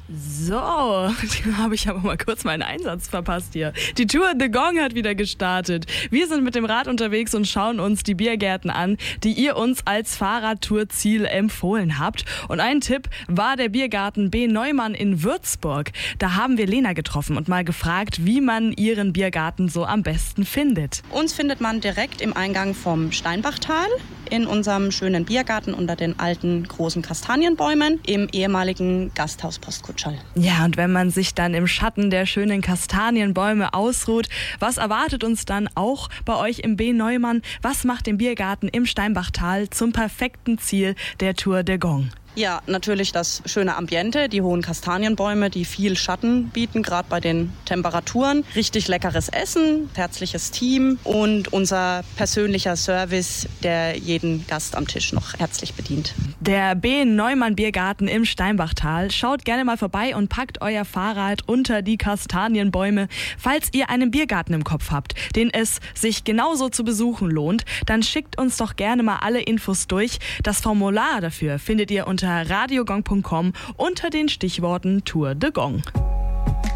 So, da habe ich aber mal kurz meinen Einsatz verpasst hier. Die Tour de Gong hat wieder gestartet. Wir sind mit dem Rad unterwegs und schauen uns die Biergärten an, die ihr uns als Fahrradtourziel empfohlen habt. Und ein Tipp war der Biergarten B. Neumann in Würzburg. Da haben wir Lena getroffen und mal gefragt, wie man ihren Biergarten so am besten findet. Uns findet man direkt im Eingang vom Steinbachtal in unserem schönen Biergarten unter den alten großen Kastanienbäumen im ehemaligen Gasthaus Postkutschall. Ja, und wenn man sich dann im Schatten der schönen Kastanienbäume ausruht, was erwartet uns dann auch bei euch im B. Neumann? Was macht den Biergarten im Steinbachtal zum perfekten Ziel der Tour de Gong? Ja, natürlich das schöne Ambiente, die hohen Kastanienbäume, die viel Schatten bieten, gerade bei den Temperaturen. Richtig leckeres Essen, herzliches Team und unser persönlicher Service, der jeden Gast am Tisch noch herzlich bedient. Der B. Neumann Biergarten im Steinbachtal. Schaut gerne mal vorbei und packt euer Fahrrad unter die Kastanienbäume. Falls ihr einen Biergarten im Kopf habt, den es sich genauso zu besuchen lohnt, dann schickt uns doch gerne mal alle Infos durch. Das Formular dafür findet ihr unter radiogong.com unter den Stichworten Tour de Gong.